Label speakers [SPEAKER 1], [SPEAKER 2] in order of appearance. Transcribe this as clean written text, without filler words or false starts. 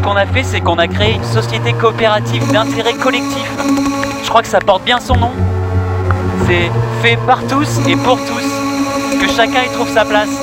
[SPEAKER 1] qu'on a fait, c'est qu'on a créé une société coopérative d'intérêt collectif. Je crois que ça porte bien son nom. C'est fait par tous et pour tous. Que chacun y trouve sa place.